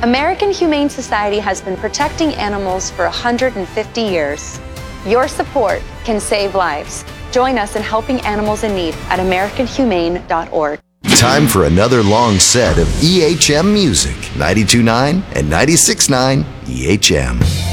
American Humane Society has been protecting animals for 150 years. Your support can save lives. Join us in helping animals in need at AmericanHumane.org. Time for another long set of EHM music. 92.9 and 96.9 EHM.